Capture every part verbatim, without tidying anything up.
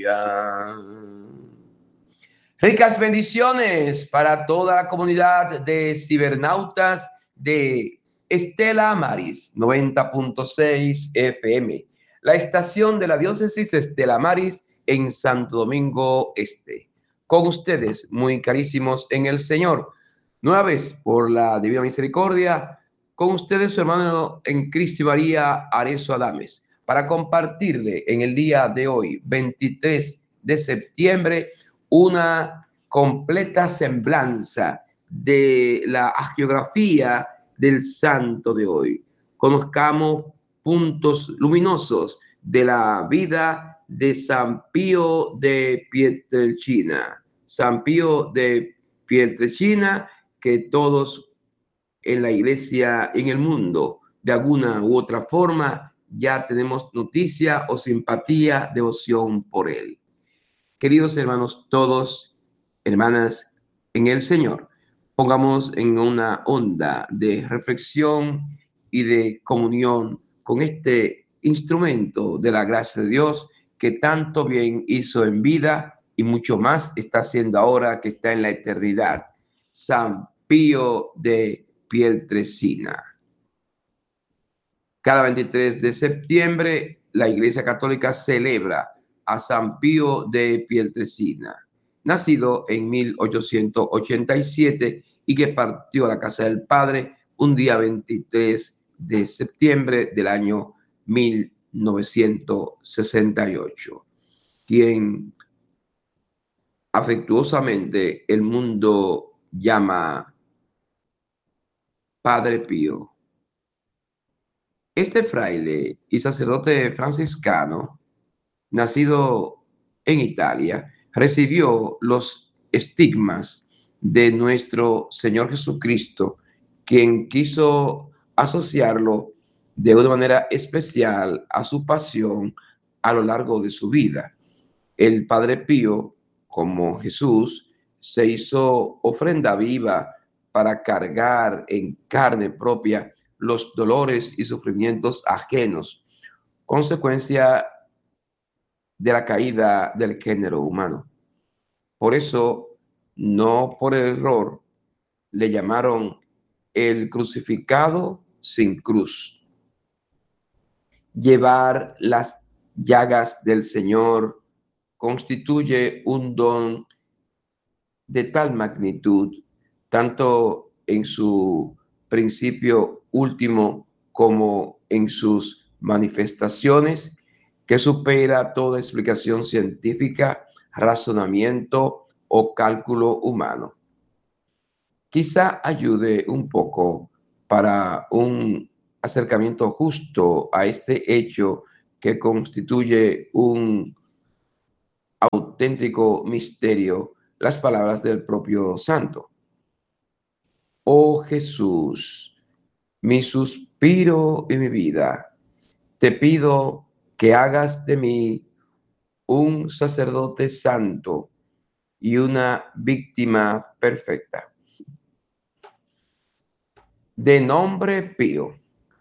Aleluya. Ricas bendiciones para toda la comunidad de cibernautas de Estela Maris noventa punto seis F M, la estación de la diócesis Estela Maris en Santo Domingo Este. Con ustedes, muy carísimos en el Señor, nueva vez por la divina misericordia, con ustedes su hermano en Cristo y María, Arezzo Adames, para compartirle en el día de hoy, veintitrés de septiembre, una completa semblanza de la hagiografía del santo de hoy. Conozcamos puntos luminosos de la vida de San Pío de Pietrelcina. San Pío de Pietrelcina, que todos en la iglesia, en el mundo, de alguna u otra forma, ya tenemos noticia o simpatía, devoción por él. Queridos hermanos, todos, hermanas, en el Señor, pongamos en una onda de reflexión y de comunión con este instrumento de la gracia de Dios que tanto bien hizo en vida y mucho más está haciendo ahora que está en la eternidad. San Pío de Pietrelcina. Cada veintitrés de septiembre, la Iglesia Católica celebra a San Pío de Pietrelcina, nacido en mil ochocientos ochenta y siete y que partió a la casa del Padre un día veintitrés de septiembre del año mil novecientos sesenta y ocho, quien afectuosamente el mundo llama Padre Pío. Este fraile y sacerdote franciscano, nacido en Italia, recibió los estigmas de nuestro Señor Jesucristo, quien quiso asociarlo de una manera especial a su pasión a lo largo de su vida. El Padre Pío, como Jesús, se hizo ofrenda viva para cargar en carne propia los dolores y sufrimientos ajenos, consecuencia de la caída del género humano. Por eso, no por error, le llamaron el crucificado sin cruz. Llevar las llagas del Señor constituye un don de tal magnitud, tanto en su principio último como en sus manifestaciones, que supera toda explicación científica, razonamiento o cálculo humano. Quizá ayude un poco para un acercamiento justo a este hecho que constituye un auténtico misterio, las palabras del propio santo. Oh Jesús, mi suspiro y mi vida, te pido que hagas de mí un sacerdote santo y una víctima perfecta. De nombre Pío,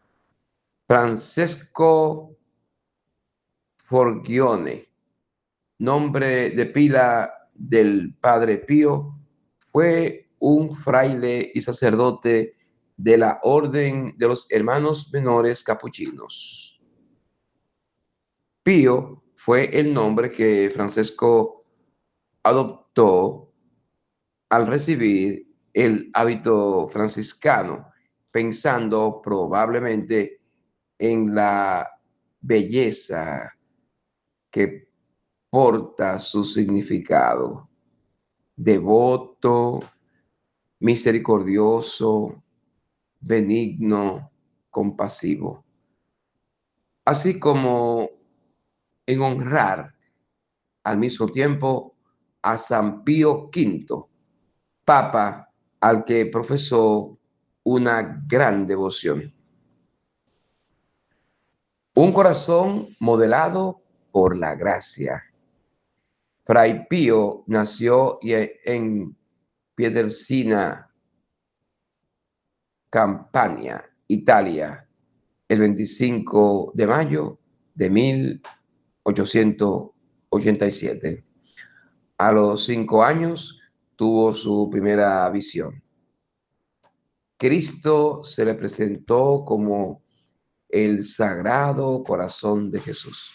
Francesco Forgione, nombre de pila del Padre Pío, fue un fraile y sacerdote de la Orden de los Hermanos Menores Capuchinos. Pío fue el nombre que Francesco adoptó al recibir el hábito franciscano, pensando probablemente en la belleza que porta su significado: devoto, misericordioso, benigno, compasivo. Así como en honrar al mismo tiempo a San Pío quinto, Papa al que profesó una gran devoción. Un corazón modelado por la gracia. Fray Pío nació en Pietrelcina, Campania, Italia, el veinticinco de mayo de mil ochocientos ochenta y siete. A los cinco años tuvo su primera visión. Cristo se le presentó como el Sagrado Corazón de Jesús.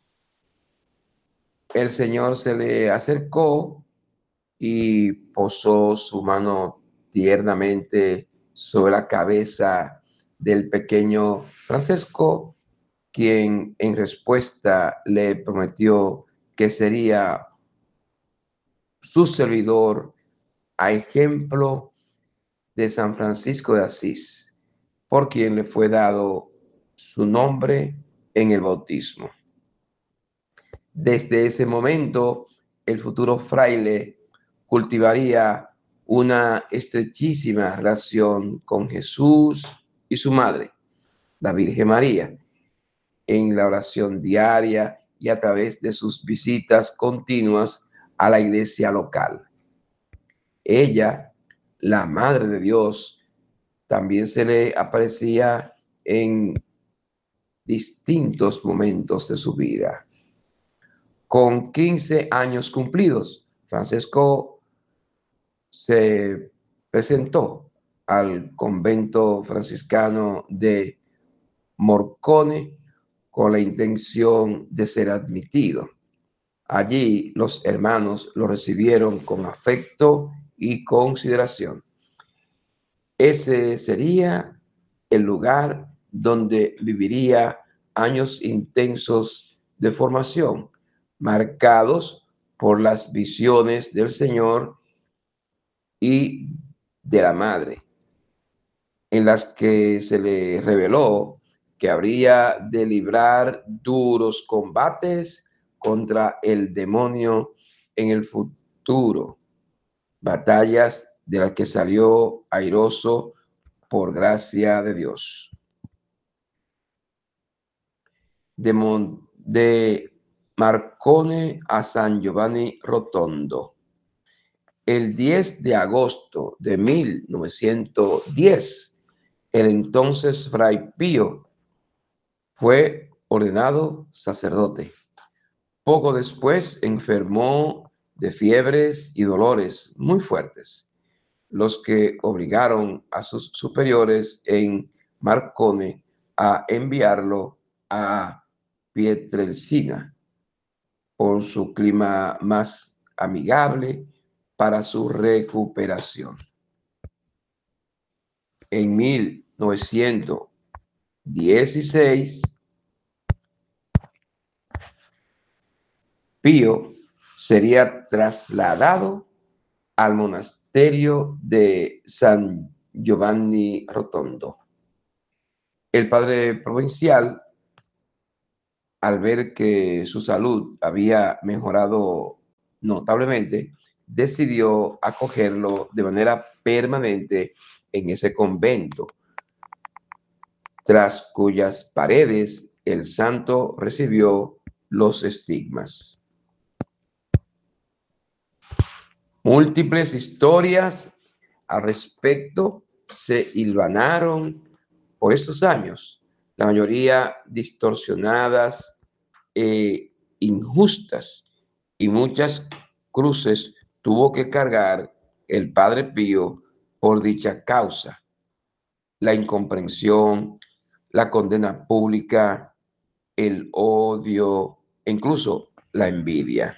El Señor se le acercó y posó su mano tiernamente sobre la cabeza del pequeño Francesco, quien en respuesta le prometió que sería su servidor a ejemplo de San Francisco de Asís, por quien le fue dado su nombre en el bautismo. Desde ese momento, el futuro fraile cultivaría una estrechísima relación con Jesús y su madre, la Virgen María, en la oración diaria y a través de sus visitas continuas a la iglesia local. Ella, la Madre de Dios, también se le aparecía en distintos momentos de su vida. Con quince años cumplidos, Francesco se presentó al convento franciscano de Morcone con la intención de ser admitido. Allí los hermanos lo recibieron con afecto y consideración. Ese sería el lugar donde viviría años intensos de formación, marcados por las visiones del Señor y de la Madre, en las que se le reveló que habría de librar duros combates contra el demonio en el futuro, batallas de las que salió airoso por gracia de Dios. De, Mon de Marcone a San Giovanni Rotondo. El diez de agosto de mil novecientos diez, el entonces Fray Pío fue ordenado sacerdote. Poco después enfermó de fiebres y dolores muy fuertes, los que obligaron a sus superiores en Marcone a enviarlo a Pietrelcina por su clima más amigable para su recuperación. En mil novecientos dieciséis, Pío sería trasladado al monasterio de San Giovanni Rotondo. El padre provincial, al ver que su salud había mejorado notablemente, decidió acogerlo de manera permanente en ese convento, tras cuyas paredes el santo recibió los estigmas. Múltiples historias al respecto se hilvanaron por estos años, la mayoría distorsionadas e injustas, y muchas cruces tuvo que cargar el Padre Pío por dicha causa: la incomprensión, la condena pública, el odio e incluso la envidia.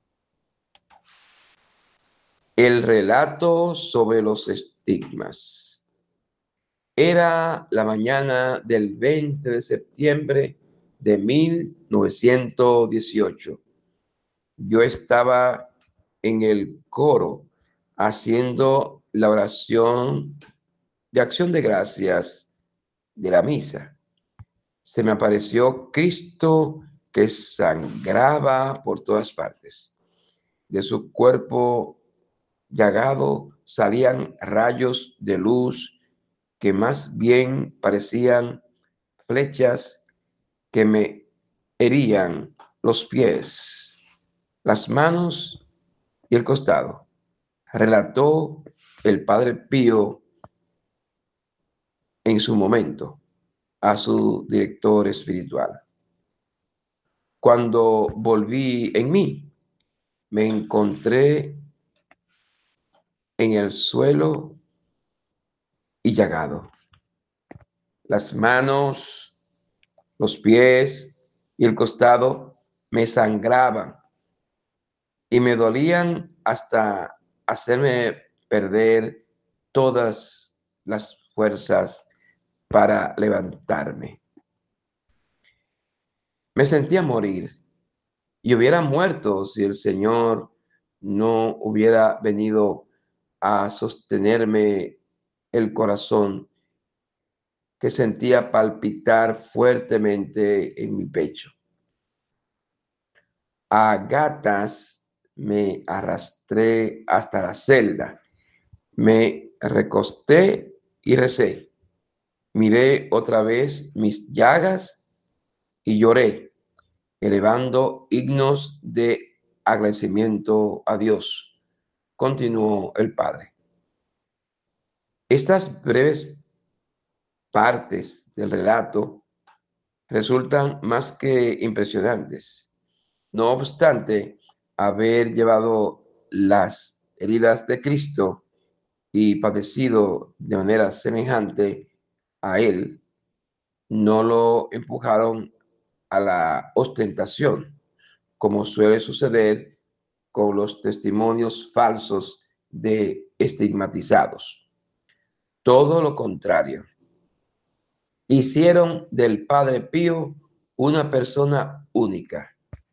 El relato sobre los estigmas. Era la mañana del veinte de septiembre de mil novecientos dieciocho. Yo estaba en el coro haciendo la oración de acción de gracias de la misa. Se me apareció Cristo que sangraba por todas partes. De su cuerpo llagado salían rayos de luz que más bien parecían flechas que me herían los pies, las manos y el costado, relató el Padre Pío en su momento a su director espiritual. Cuando volví en mí, me encontré en el suelo y llagado. Las manos, los pies y el costado me sangraban y me dolían hasta hacerme perder todas las fuerzas para levantarme. Me sentía morir y hubiera muerto si el Señor no hubiera venido a sostenerme el corazón que sentía palpitar fuertemente en mi pecho. A gatas me arrastré hasta la celda, me recosté y recé. Miré otra vez mis llagas y lloré, elevando himnos de agradecimiento a Dios. Continuó el Padre. Estas breves partes del relato resultan más que impresionantes. No obstante, haber llevado las heridas de Cristo y padecido de manera semejante a Él, no lo empujaron a la ostentación, como suele suceder con los testimonios falsos de estigmatizados. Todo lo contrario. Hicieron del Padre Pío una persona única.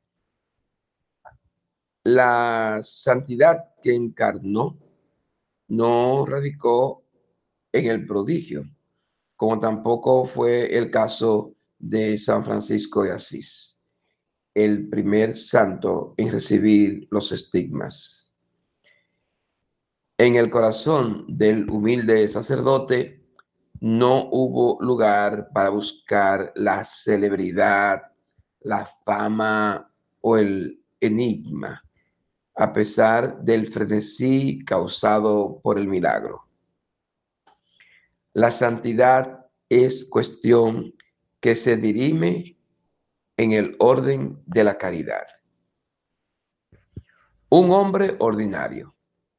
La santidad que encarnó no radicó en el prodigio, como tampoco fue el caso de San Francisco de Asís, el primer santo en recibir los estigmas. En el corazón del humilde sacerdote no hubo lugar para buscar la celebridad, la fama o el enigma, a pesar del frenesí causado por el milagro. La santidad es cuestión que se dirime en el orden de la caridad. Un hombre ordinario.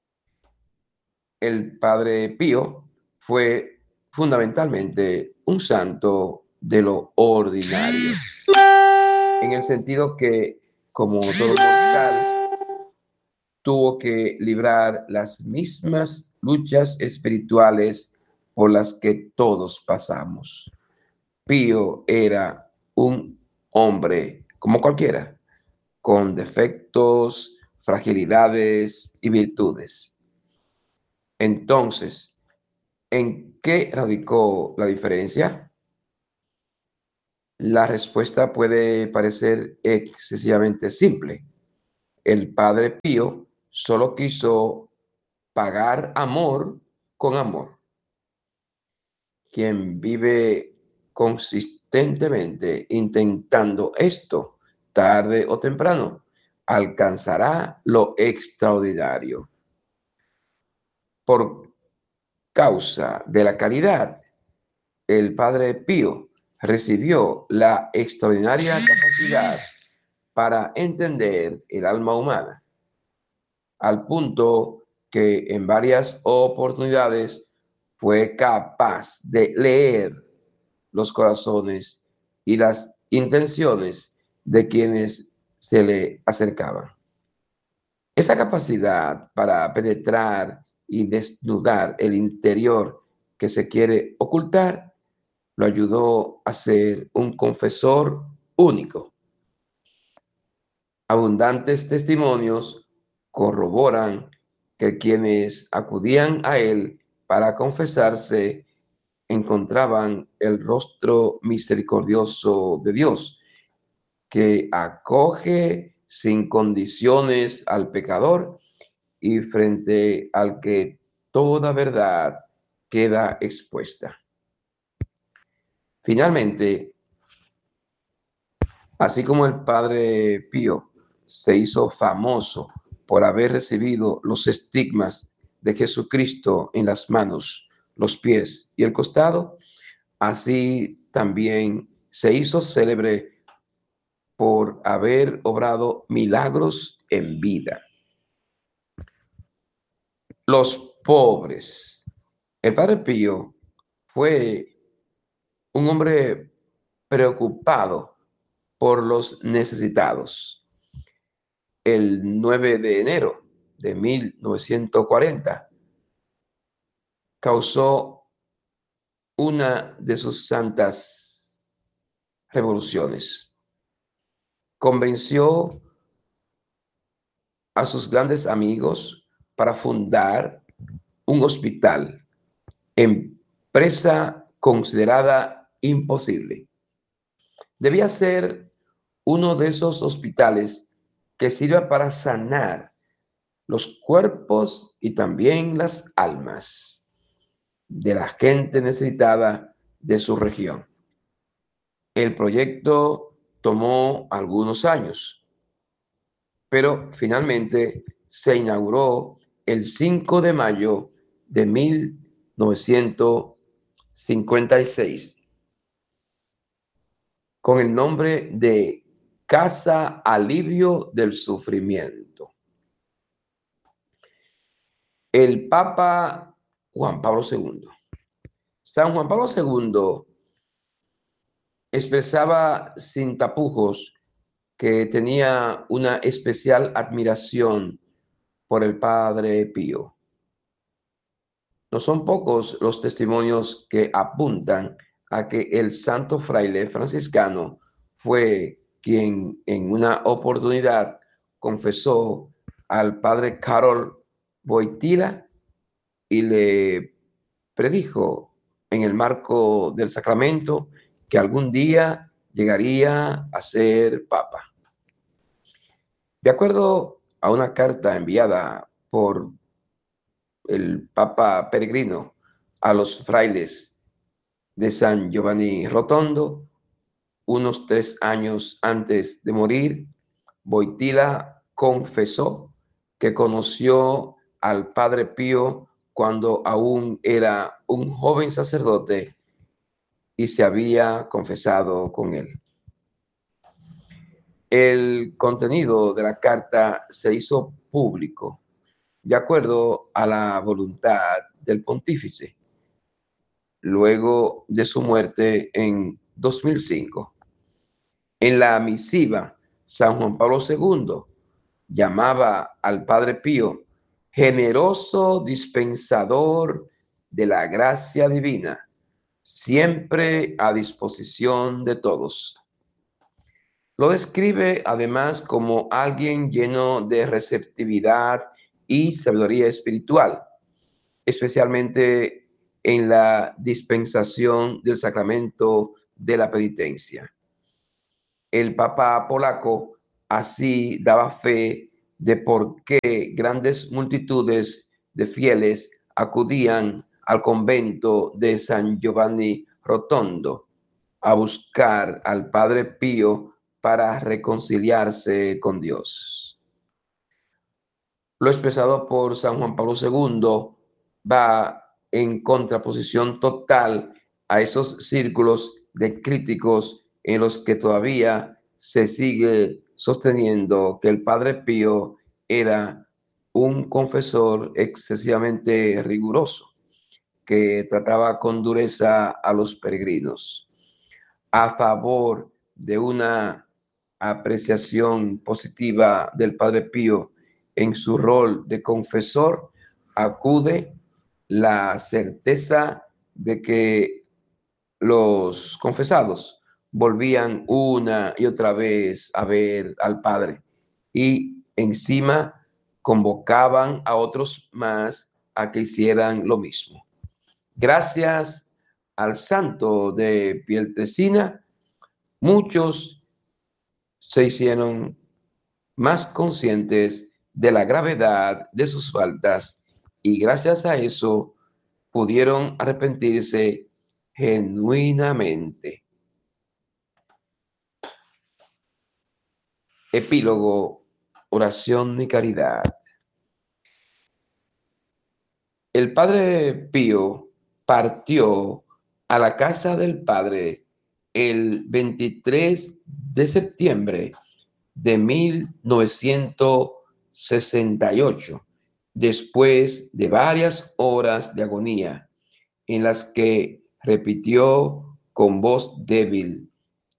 El Padre Pío fue fundamentalmente un santo de lo ordinario, en el sentido que, como todo mortal, tuvo que librar las mismas luchas espirituales por las que todos pasamos. Pío era un hombre como cualquiera, con defectos, fragilidades y virtudes. Entonces, ¿en qué radicó la diferencia? La respuesta puede parecer excesivamente simple. El Padre Pío solo quiso pagar amor con amor. Quien vive consistentemente intentando esto, tarde o temprano, alcanzará lo extraordinario. Por causa de la caridad, el Padre Pío recibió la extraordinaria capacidad para entender el alma humana, al punto que en varias oportunidades fue capaz de leer los corazones y las intenciones de quienes se le acercaban. Esa capacidad para penetrar y desnudar el interior que se quiere ocultar lo ayudó a ser un confesor único. Abundantes testimonios corroboran que quienes acudían a él para confesarse encontraban el rostro misericordioso de Dios, que acoge sin condiciones al pecador y frente al que toda verdad queda expuesta. Finalmente, así como el Padre Pío se hizo famoso por haber recibido los estigmas de Jesucristo en las manos, los pies y el costado, así también se hizo célebre por haber obrado milagros en vida. Los pobres. El Padre Pío fue un hombre preocupado por los necesitados. El nueve de enero de mil novecientos cuarenta causó una de sus santas revoluciones. Convenció a sus grandes amigos para fundar un hospital, empresa considerada imposible. Debía ser uno de esos hospitales que sirva para sanar los cuerpos y también las almas de la gente necesitada de su región. El proyecto tomó algunos años, pero finalmente se inauguró el cinco de mayo de mil novecientos cincuenta y seis con el nombre de Casa Alivio del Sufrimiento. El Papa Juan Pablo segundo. San Juan Pablo segundo expresaba sin tapujos que tenía una especial admiración por el Padre Pío. No son pocos los testimonios que apuntan a que el santo fraile franciscano fue quien en una oportunidad confesó al padre Karol Wojtyła y le predijo en el marco del sacramento que algún día llegaría a ser papa. De acuerdo a una carta enviada por el Papa Peregrino a los frailes de San Giovanni Rotondo, unos tres años antes de morir, Wojtyła confesó que conoció al Padre Pío cuando aún era un joven sacerdote y se había confesado con él. El contenido de la carta se hizo público de acuerdo a la voluntad del pontífice, luego de su muerte en dos mil cinco. En la misiva, San Juan Pablo segundo llamaba al Padre Pío generoso dispensador de la gracia divina, siempre a disposición de todos. Lo describe además como alguien lleno de receptividad y sabiduría espiritual, especialmente en la dispensación del sacramento de la penitencia. El Papa polaco así daba fe de por qué grandes multitudes de fieles acudían al convento de San Giovanni Rotondo a buscar al Padre Pío para reconciliarse con Dios. Lo expresado por San Juan Pablo segundo va en contraposición total a esos círculos de críticos en los que todavía se sigue sosteniendo que el Padre Pío era un confesor excesivamente riguroso, que trataba con dureza a los peregrinos. A favor de una apreciación positiva del Padre Pío en su rol de confesor, acude la certeza de que los confesados volvían una y otra vez a ver al Padre y encima convocaban a otros más a que hicieran lo mismo. Gracias al santo de Pietrelcina, muchos se hicieron más conscientes de la gravedad de sus faltas y gracias a eso pudieron arrepentirse genuinamente. Epílogo, oración y caridad. El Padre Pío partió a la casa del Padre el veintitrés de septiembre de mil novecientos sesenta y ocho, después de varias horas de agonía en las que repitió con voz débil: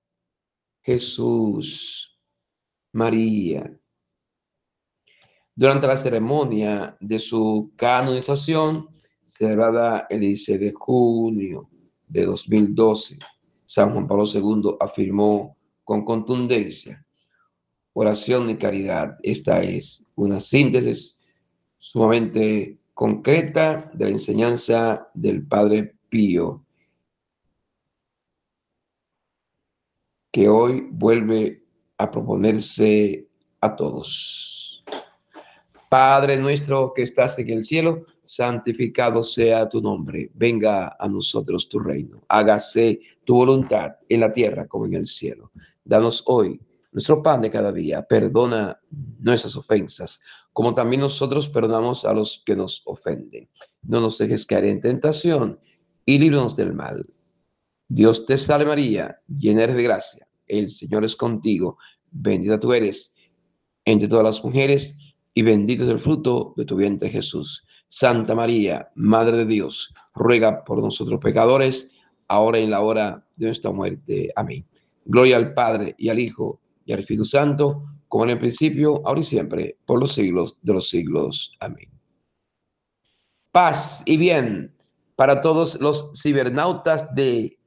Jesús, María. Durante la ceremonia de su canonización, celebrada el dieciséis de junio de dos mil doce, San Juan Pablo segundo afirmó con contundencia: oración y caridad. Esta es una síntesis sumamente concreta de la enseñanza del Padre Pío, que hoy vuelve a proponerse a todos. Padre nuestro que estás en el cielo, santificado sea tu nombre. Venga a nosotros tu reino. Hágase tu voluntad en la tierra como en el cielo. Danos hoy nuestro pan de cada día. Perdona nuestras ofensas, como también nosotros perdonamos a los que nos ofenden. No nos dejes caer en tentación y líbranos del mal. Dios te salve María, llena eres de gracia. El Señor es contigo. Bendita tú eres entre todas las mujeres y bendito es el fruto de tu vientre Jesús. Santa María, Madre de Dios, ruega por nosotros pecadores, ahora y en la hora de nuestra muerte. Amén. Gloria al Padre y al Hijo y al Espíritu Santo, como en el principio, ahora y siempre, por los siglos de los siglos. Amén. Paz y bien para todos los cibernautas de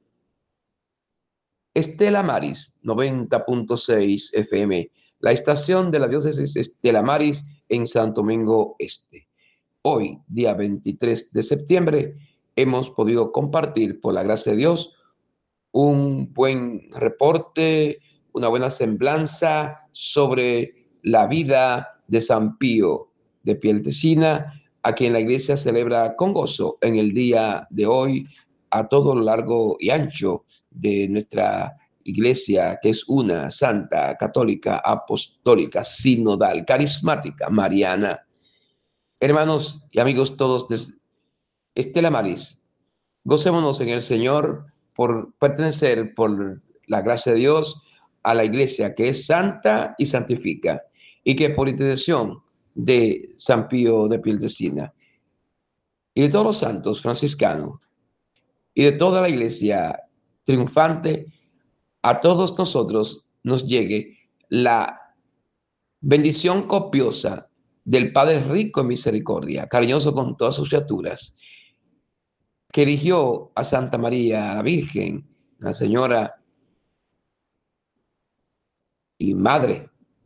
Estela Maris noventa punto seis F M, la estación de la diócesis Estela Maris en Santo Domingo Este. Hoy, día veintitrés de septiembre, hemos podido compartir, por la gracia de Dios, un buen reporte, una buena semblanza sobre la vida de San Pío de Pietrelcina, a quien la iglesia celebra con gozo en el día de hoy a todo lo largo y ancho de nuestra iglesia, que es una, santa, católica, apostólica, sinodal, carismática, mariana. Hermanos y amigos todos de Estela Maris, gocémonos en el Señor por pertenecer, por la gracia de Dios, a la iglesia que es santa y santifica, y que por intercesión de San Pío de Pietrelcina y de todos los santos franciscanos y de toda la iglesia triunfante, a todos nosotros nos llegue la bendición copiosa del Padre rico en misericordia, cariñoso con todas sus criaturas, que eligió a Santa María, la Virgen, la Señora y Madre,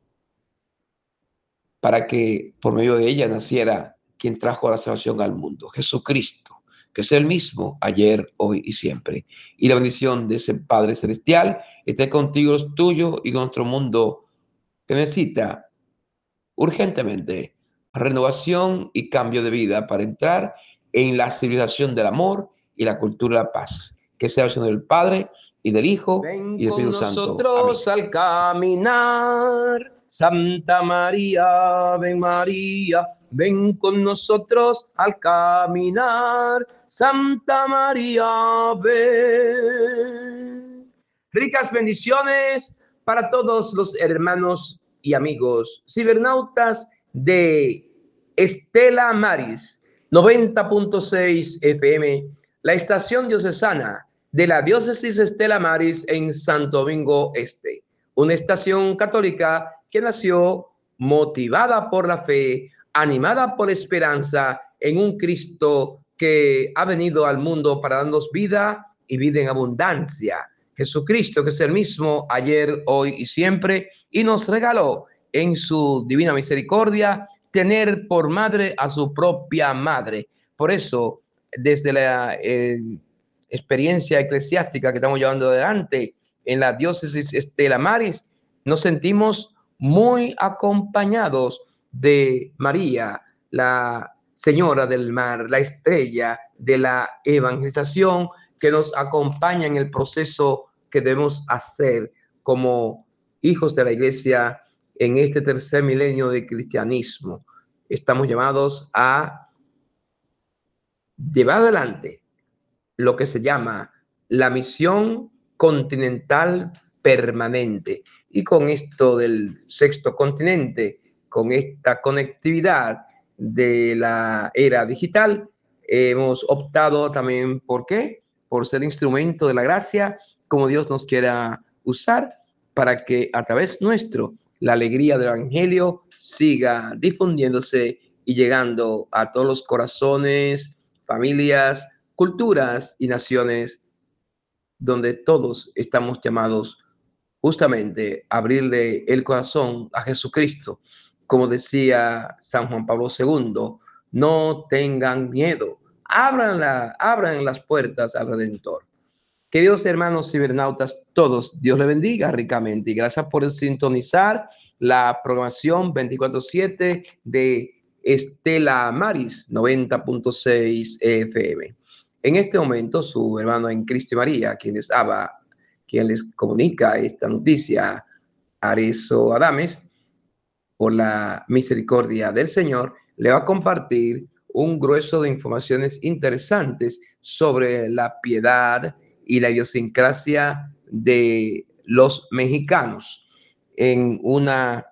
para que por medio de ella naciera quien trajo la salvación al mundo, Jesucristo, que es el mismo ayer, hoy y siempre. Y la bendición de ese Padre Celestial esté contigo, es tuyo y con nuestro mundo que necesita urgentemente renovación y cambio de vida para entrar en la civilización del amor y la cultura de la paz. Que sea el Señor del Padre y del Hijo Ven y del Espíritu Santo. Ven con nosotros al caminar, Santa María, ven María, ven con nosotros al caminar, Santa María, ven. Ricas bendiciones para todos los hermanos y amigos cibernautas de Estela Maris noventa punto seis F M, la estación diocesana de la diócesis Estela Maris en Santo Domingo Este, una estación católica que nació motivada por la fe, animada por esperanza en un Cristo que ha venido al mundo para darnos vida y vida en abundancia. Jesucristo, que es el mismo ayer, hoy y siempre, y nos regaló en su divina misericordia tener por madre a su propia madre. Por eso, desde la eh, experiencia eclesiástica que estamos llevando adelante en la diócesis Estela Maris, nos sentimos muy acompañados de María, la Señora del Mar, la estrella de la evangelización, que nos acompaña en el proceso que debemos hacer como hijos de la iglesia en este tercer milenio de cristianismo. Estamos llamados a llevar adelante lo que se llama la misión continental permanente. Y con esto del sexto continente, con esta conectividad de la era digital, hemos optado también, ¿por qué? Por ser instrumento de la gracia, como Dios nos quiera usar, para que a través nuestro la alegría del Evangelio siga difundiéndose y llegando a todos los corazones, familias, culturas y naciones donde todos estamos llamados justamente a abrirle el corazón a Jesucristo. Como decía San Juan Pablo segundo, no tengan miedo, abran, la, abran las puertas al Redentor. Queridos hermanos cibernautas, todos, Dios les bendiga ricamente y gracias por sintonizar la programación veinticuatro siete de Estela Maris noventa punto seis F M. En este momento, su hermano en Cristo María, quien les habla, quien les comunica esta noticia, Arezo Adames, por la misericordia del Señor, le va a compartir un grueso de informaciones interesantes sobre la piedad y la idiosincrasia de los mexicanos. En una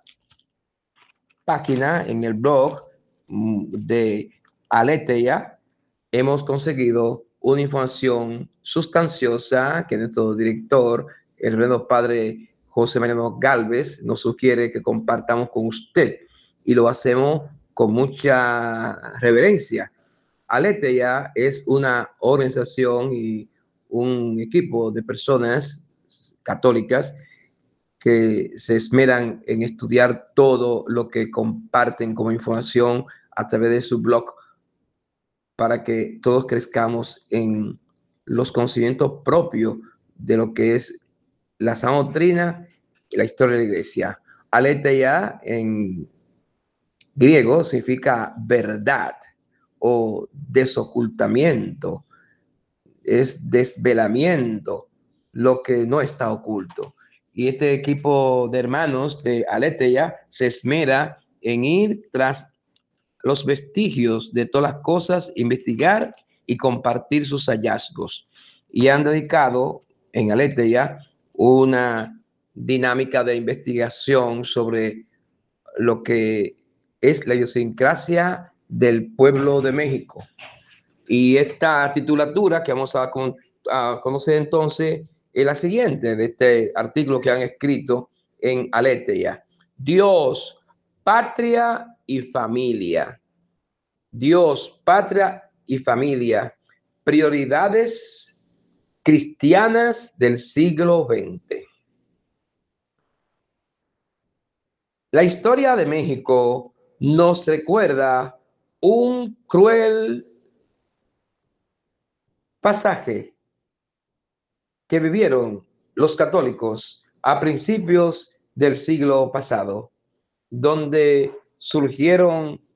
página, en el blog de Aleteia, hemos conseguido una información sustanciosa que nuestro director, el reverendo padre José Mariano Galvez, nos sugiere que compartamos con usted, y lo hacemos con mucha reverencia. Aleteia es una organización y un equipo de personas católicas que se esmeran en estudiar todo lo que comparten como información a través de su blog, para que todos crezcamos en los conocimientos propios de lo que es la sana doctrina y la historia de la iglesia. Aletheia en griego significa verdad o desocultamiento, es desvelamiento, lo que no está oculto. Y este equipo de hermanos de Aletheia se esmera en ir tras los vestigios de todas las cosas, investigar y compartir sus hallazgos. Y han dedicado en Aletheia una dinámica de investigación sobre lo que es la idiosincrasia del pueblo de México. Y esta titulatura que vamos a, con, a conocer entonces es la siguiente de este artículo que han escrito en Aletheia: Dios, patria y familia. Dios, patria y familia, prioridades cristianas del siglo veinte. La historia de México nos recuerda un cruel pasaje que vivieron los católicos a principios del siglo pasado, donde surgieron